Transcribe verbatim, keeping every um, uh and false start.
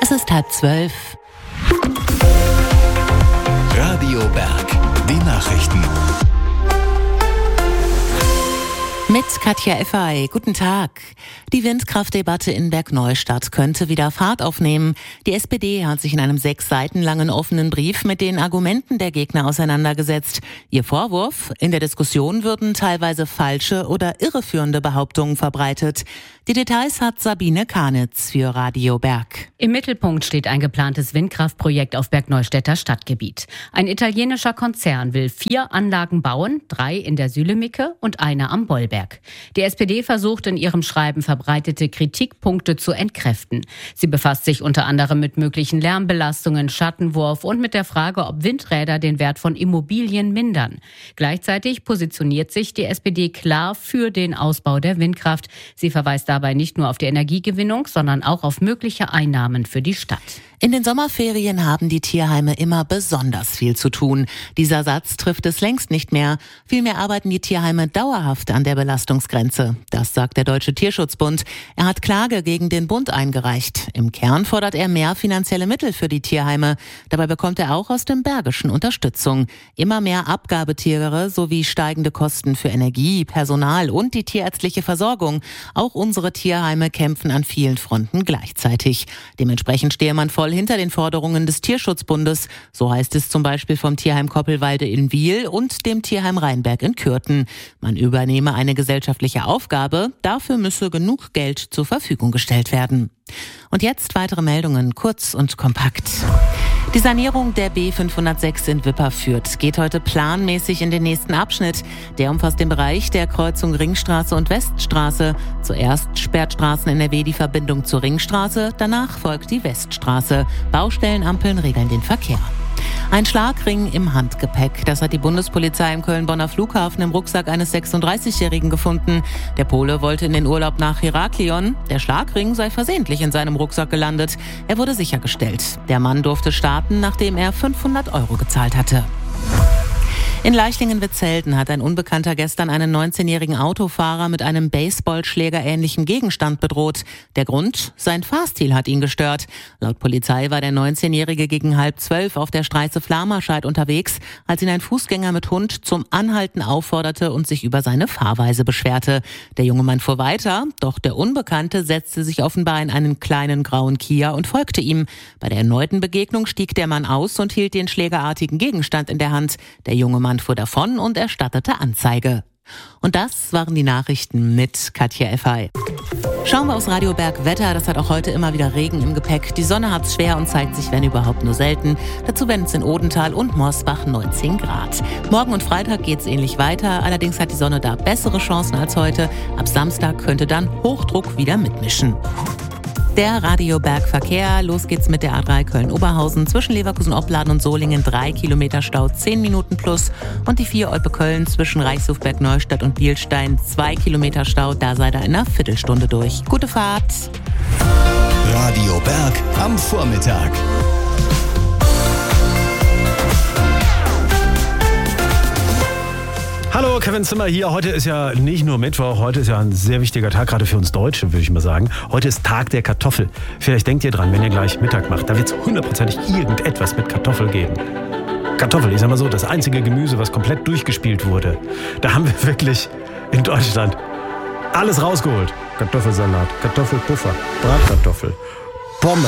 Es ist halb zwölf. Radio Berg, die Nachrichten. Mit Katja Effay. Guten Tag. Die Windkraftdebatte in Bergneustadt könnte wieder Fahrt aufnehmen. Die S P D hat sich in einem sechs Seiten langen offenen Brief mit den Argumenten der Gegner auseinandergesetzt. Ihr Vorwurf: In der Diskussion würden teilweise falsche oder irreführende Behauptungen verbreitet. Die Details hat Sabine Karnitz für Radio Berg. Im Mittelpunkt steht ein geplantes Windkraftprojekt auf Bergneustädter Stadtgebiet. Ein italienischer Konzern will vier Anlagen bauen, drei in der Sülemicke und eine am Bollberg. Die S P D versucht in ihrem Schreiben verbreitete Kritikpunkte zu entkräften. Sie befasst sich unter anderem mit möglichen Lärmbelastungen, Schattenwurf und mit der Frage, ob Windräder den Wert von Immobilien mindern. Gleichzeitig positioniert sich die S P D klar für den Ausbau der Windkraft. Sie verweist dabei nicht nur auf die Energiegewinnung, sondern auch auf mögliche Einnahmen für die Stadt. In den Sommerferien haben die Tierheime immer besonders viel zu tun. Dieser Satz trifft es längst nicht mehr. Vielmehr arbeiten die Tierheime dauerhaft an der Belastungsgrenze. Das sagt der Deutsche Tierschutzbund. Er hat Klage gegen den Bund eingereicht. Im Kern fordert er mehr finanzielle Mittel für die Tierheime. Dabei bekommt er auch aus dem Bergischen Unterstützung. Immer mehr Abgabetiere sowie steigende Kosten für Energie, Personal und die tierärztliche Versorgung. Auch unsere Tierheime kämpfen an vielen Fronten gleichzeitig. Dementsprechend stehe man voll hinter den Forderungen des Tierschutzbundes. So heißt es zum Beispiel vom Tierheim Koppelwalde in Wiel und dem Tierheim Rheinberg in Kürten. Man übernehme eine gesellschaftliche Aufgabe, dafür müsse genug Geld zur Verfügung gestellt werden. Und jetzt weitere Meldungen, kurz und kompakt. Die Sanierung der B fünfhundertsechs in Wipperfürth geht heute planmäßig in den nächsten Abschnitt. Der umfasst den Bereich der Kreuzung Ringstraße und Weststraße. Zuerst sperrt Straßen-N R W die Verbindung zur Ringstraße, danach folgt die Weststraße. Baustellenampeln regeln den Verkehr. Ein Schlagring im Handgepäck. Das hat die Bundespolizei im Köln-Bonner Flughafen im Rucksack eines sechsunddreißigjährigen gefunden. Der Pole wollte in den Urlaub nach Heraklion. Der Schlagring sei versehentlich in seinem Rucksack gelandet. Er wurde sichergestellt. Der Mann durfte starten, nachdem er fünfhundert Euro gezahlt hatte. In Leichlingen-Witzelden hat ein Unbekannter gestern einen neunzehnjährigen Autofahrer mit einem Baseballschläger-ähnlichen Gegenstand bedroht. Der Grund? Sein Fahrstil hat ihn gestört. Laut Polizei war der neunzehnjährige gegen halb zwölf auf der Straße Flamerscheid unterwegs, als ihn ein Fußgänger mit Hund zum Anhalten aufforderte und sich über seine Fahrweise beschwerte. Der junge Mann fuhr weiter, doch der Unbekannte setzte sich offenbar in einen kleinen grauen Kia und folgte ihm. Bei der erneuten Begegnung stieg der Mann aus und hielt den schlägerartigen Gegenstand in der Hand. Der junge Mann fuhr davon und erstattete Anzeige. Und das waren die Nachrichten mit Katja Effay. Schauen wir aufs Radio Berg Wetter. Das hat auch heute immer wieder Regen im Gepäck. Die Sonne hat's schwer und zeigt sich, wenn überhaupt, nur selten. Dazu werden es in Odenthal und Morsbach neunzehn Grad. Morgen und Freitag geht's ähnlich weiter. Allerdings hat die Sonne da bessere Chancen als heute. Ab Samstag könnte dann Hochdruck wieder mitmischen. Der Radio Berg Verkehr. Los geht's mit der A drei Köln-Oberhausen. Zwischen Leverkusen-Opladen und Solingen drei Kilometer Stau, zehn Minuten plus. Und die vier Olpe-Köln zwischen Reichshof-Bergneustadt und Bielstein, zwei Kilometer Stau. Da seid ihr in einer Viertelstunde durch. Gute Fahrt. Radio Berg am Vormittag. Hallo, Kevin Zimmer hier. Heute ist ja nicht nur Mittwoch, heute ist ja ein sehr wichtiger Tag, gerade für uns Deutsche, würde ich mal sagen. Heute ist Tag der Kartoffel. Vielleicht denkt ihr dran, wenn ihr gleich Mittag macht, da wird es hundertprozentig irgendetwas mit Kartoffel geben. Kartoffel, ich sag mal so, das einzige Gemüse, was komplett durchgespielt wurde. Da haben wir wirklich in Deutschland alles rausgeholt. Kartoffelsalat, Kartoffelpuffer, Bratkartoffel, Pommes.